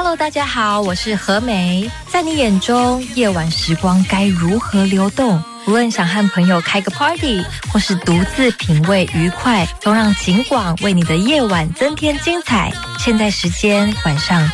Hello， 大家好，我是何梅。在你眼中，夜晚时光该如何流动？无论想和朋友开个 party， 或是独自品味愉快，都让景广为你的夜晚增添精彩。现在时间晚上